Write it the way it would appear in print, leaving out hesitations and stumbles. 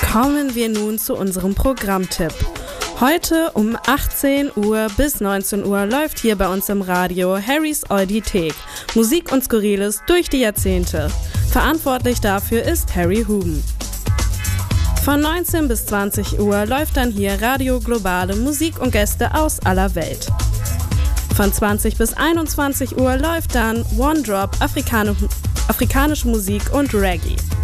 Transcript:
Kommen wir nun zu unserem Programmtipp. Heute um 18 Uhr bis 19 Uhr läuft hier bei uns im Radio Harrys Audiothek. Musik und Skurriles durch die Jahrzehnte. Verantwortlich dafür ist Harry Huben. Von 19 bis 20 Uhr läuft dann hier Radio Globale, Musik und Gäste aus aller Welt. Von 20 bis 21 Uhr läuft dann One Drop, afrikanische Musik und Reggae.